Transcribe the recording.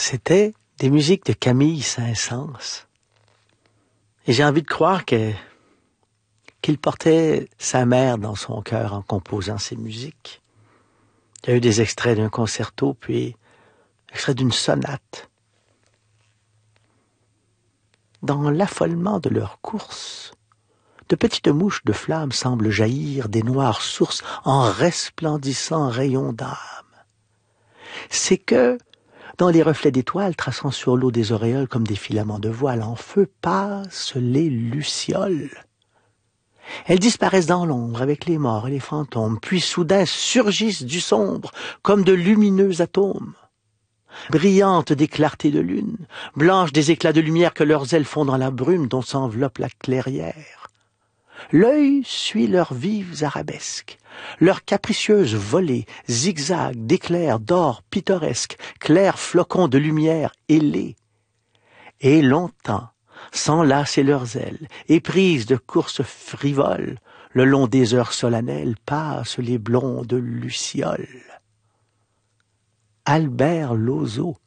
C'était des musiques de Camille Saint-Saëns. Et j'ai envie de croire qu'il portait sa mère dans son cœur en composant ces musiques. Il y a eu des extraits d'un concerto, puis extraits d'une sonate. Dans l'affolement de leur course, de petites mouches de flammes semblent jaillir des noires sources en resplendissants rayons d'âme. C'est que, dans les reflets d'étoiles traçant sur l'eau des auréoles comme des filaments de voile en feu, passent les lucioles. Elles disparaissent dans l'ombre avec les morts et les fantômes, puis soudain surgissent du sombre comme de lumineux atomes. Brillantes des clartés de lune, blanches des éclats de lumière que leurs ailes font dans la brume dont s'enveloppe la clairière. L'œil suit leurs vives arabesques, leurs capricieuses volées, zigzags d'éclairs d'or pittoresques, clairs flocons de lumière ailés. Et longtemps, sans lasser leurs ailes, éprises de courses frivoles, le long des heures solennelles passent les blondes lucioles. Albert Lozeau